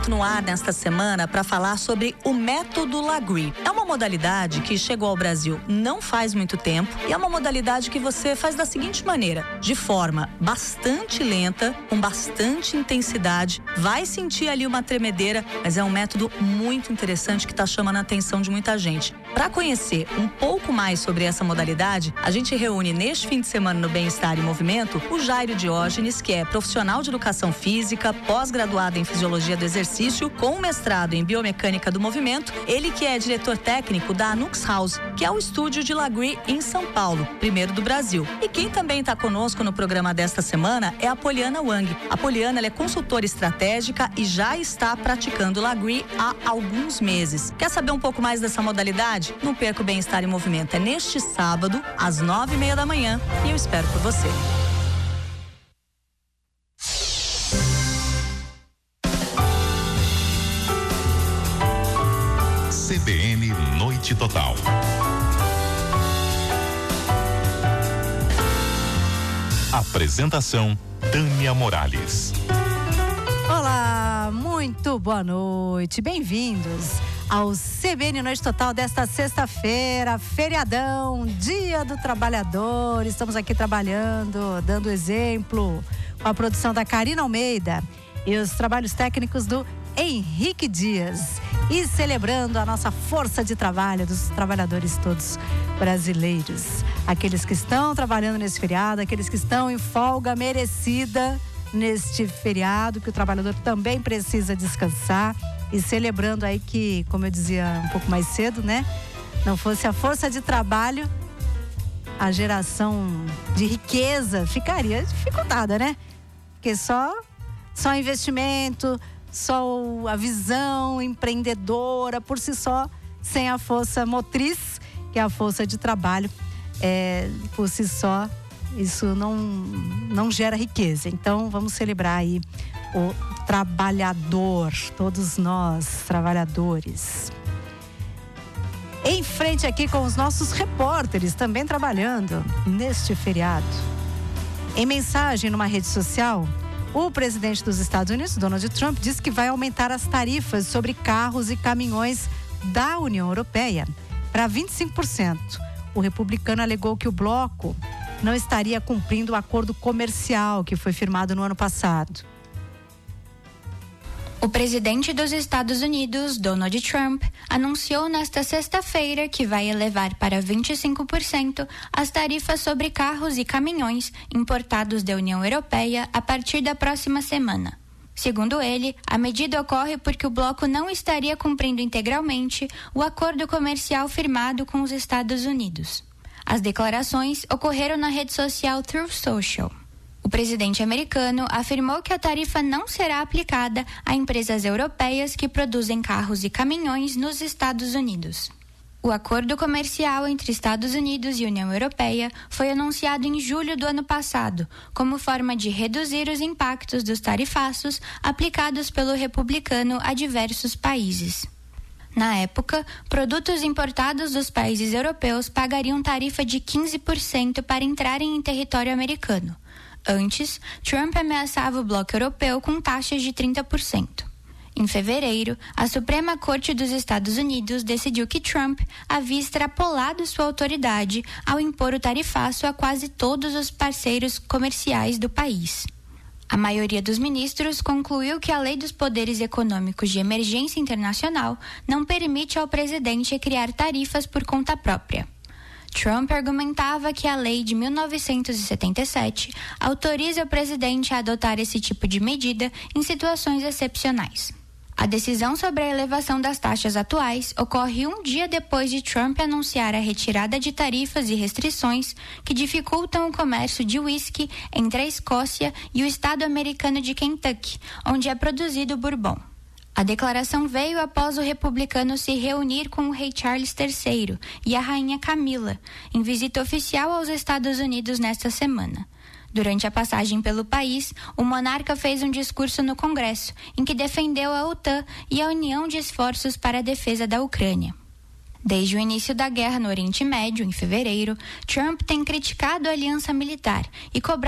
No ar nesta semana para falar sobre o método Lagree. É uma modalidade que chegou ao Brasil não faz muito tempo e é uma modalidade que você faz da seguinte maneira, de forma bastante lenta, com bastante intensidade, vai sentir ali uma tremedeira, mas é um método muito interessante que está chamando a atenção de muita gente. Para conhecer um pouco mais sobre essa modalidade, a gente reúne neste fim de semana no Bem-Estar e Movimento o Jairo Diógenes, que é profissional de educação física, pós-graduado em fisiologia do exercício, com mestrado em biomecânica do movimento, ele que é diretor técnico da Anux House, que é o estúdio de Lagree em São Paulo, primeiro do Brasil. E quem também está conosco no programa desta semana é a Poliana Wang. A Poliana, ela é consultora estratégica e já está praticando Lagree há alguns meses. Quer saber um pouco mais dessa modalidade? Não perca o Bem-Estar em Movimento. É neste sábado, às 9:30 da manhã, e eu espero por você. CBN Noite Total. Apresentação Tânia Morales. Olá, muito boa noite, bem-vindos ao CBN Noite Total desta sexta-feira, feriadão, Dia do Trabalhador. Estamos aqui trabalhando, dando exemplo com a produção da Karina Almeida e os trabalhos técnicos do Henrique Dias. E celebrando a nossa força de trabalho dos trabalhadores todos brasileiros. Aqueles que estão trabalhando nesse feriado, aqueles que estão em folga merecida neste feriado, que o trabalhador também precisa descansar. E celebrando aí que, como eu dizia um pouco mais cedo, né? Não fosse a força de trabalho, a geração de riqueza ficaria dificultada, né? Porque só investimento, só a visão empreendedora por si só, sem a força motriz, que é a força de trabalho, por si só, isso não gera riqueza. Então vamos celebrar aí o trabalhador, todos nós trabalhadores. Em frente aqui com os nossos repórteres também trabalhando neste feriado. Em mensagem numa rede social, o presidente dos Estados Unidos, Donald Trump, disse que vai aumentar as tarifas sobre carros e caminhões da União Europeia para 25%. O republicano alegou que o bloco não estaria cumprindo o acordo comercial que foi firmado no ano passado. O presidente dos Estados Unidos, Donald Trump, anunciou nesta sexta-feira que vai elevar para 25% as tarifas sobre carros e caminhões importados da União Europeia a partir da próxima semana. Segundo ele, a medida ocorre porque o bloco não estaria cumprindo integralmente o acordo comercial firmado com os Estados Unidos. As declarações ocorreram na rede social Truth Social. O presidente americano afirmou que a tarifa não será aplicada a empresas europeias que produzem carros e caminhões nos Estados Unidos. O acordo comercial entre Estados Unidos e União Europeia foi anunciado em julho do ano passado, como forma de reduzir os impactos dos tarifaços aplicados pelo republicano a diversos países. Na época, produtos importados dos países europeus pagariam tarifa de 15% para entrarem em território americano. Antes, Trump ameaçava o bloco europeu com taxas de 30%. Em fevereiro, a Suprema Corte dos Estados Unidos decidiu que Trump havia extrapolado sua autoridade ao impor o tarifaço a quase todos os parceiros comerciais do país. A maioria dos ministros concluiu que a Lei dos Poderes Econômicos de Emergência Internacional não permite ao presidente criar tarifas por conta própria. Trump argumentava que a lei de 1977 autoriza o presidente a adotar esse tipo de medida em situações excepcionais. A decisão sobre a elevação das taxas atuais ocorre um dia depois de Trump anunciar a retirada de tarifas e restrições que dificultam o comércio de uísque entre a Escócia e o estado americano de Kentucky, onde é produzido o bourbon. A declaração veio após o republicano se reunir com o rei Charles III e a rainha Camila, em visita oficial aos Estados Unidos nesta semana. Durante a passagem pelo país, o monarca fez um discurso no Congresso, em que defendeu a OTAN e a união de esforços para a defesa da Ucrânia. Desde o início da guerra no Oriente Médio, em fevereiro, Trump tem criticado a aliança militar e cobrado